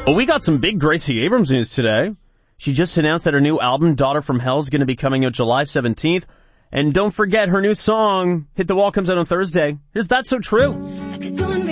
Well, we got some big Gracie Abrams news today. She just announced that her new album, Daughter from Hell, is going to be coming out July 17th. And don't forget, her new song, Hit the Wall, comes out on Thursday. Is that so true?